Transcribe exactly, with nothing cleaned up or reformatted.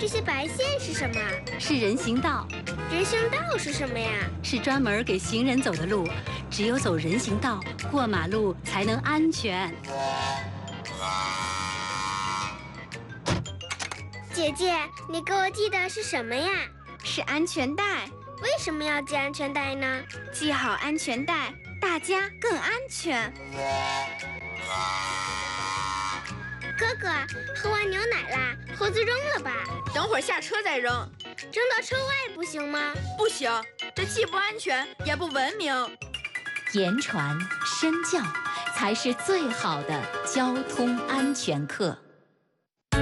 这些白线是什么？ 是人行道。 人行道是什么呀？ 是专门给行人走的路，只有走人行道，过马路才能安全。 姐姐，你给我系的是什么呀？ 是安全带。 为什么要系安全带呢？ 系好安全带，大家更安全。 哥哥，喝完牛奶啦，盒子扔了吧。 等会儿下车再扔。 扔到车外不行吗？ 不行，这既不安全也不文明。 言传身教才是最好的交通安全课。